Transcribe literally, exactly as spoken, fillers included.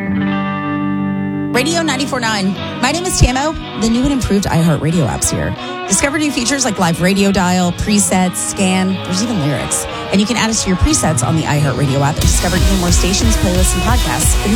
Radio ninety-four point nine. My name is Tamo. The new and improved iHeartRadio app's here. Discover new features like live radio dial, presets, scan. There's even lyrics. And you can add us to your presets on the iHeartRadio app and discover even more stations, playlists, and podcasts in